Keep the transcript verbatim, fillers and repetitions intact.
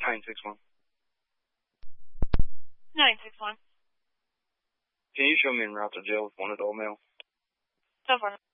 nine six one. nine six one. Can you show me en route to jail with one adult male? So far.